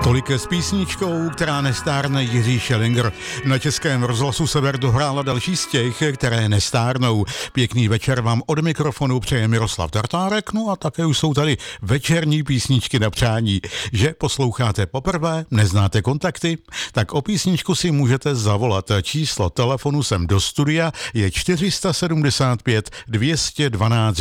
Tolik s písničkou, která nestárne, Jiří Schellinger. Na Českém rozhlasu Sever dohrála další z těch, které nestárnou. Pěkný večer vám od mikrofonu přeje Miroslav Tartárek, no a také už jsou tady večerní písničky na přání. Že posloucháte poprvé, neznáte kontakty? Tak o písničku si můžete zavolat. Číslo telefonu sem do studia je 475 212